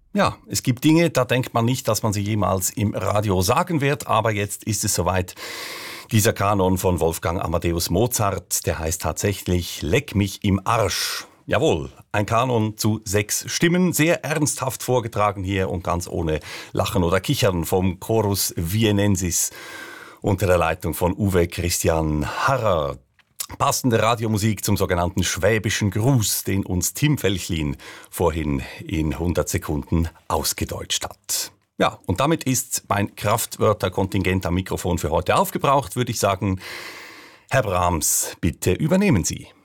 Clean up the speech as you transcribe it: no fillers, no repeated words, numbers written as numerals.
Ja, es gibt Dinge, da denkt man nicht, dass man sie jemals im Radio sagen wird, aber jetzt ist es soweit. Dieser Kanon von Wolfgang Amadeus Mozart, der heißt tatsächlich Leck mich im Arsch. Jawohl, ein Kanon zu 6 Stimmen, sehr ernsthaft vorgetragen hier und ganz ohne Lachen oder Kichern vom Chorus Vienensis unter der Leitung von Uwe Christian Harrer. Passende Radiomusik zum sogenannten schwäbischen Gruß, den uns Tim Felchlin vorhin in 100 Sekunden ausgedeutscht hat. Ja, und damit ist mein Kraftwörterkontingent am Mikrofon für heute aufgebraucht, würde ich sagen. Herr Brahms, bitte übernehmen Sie.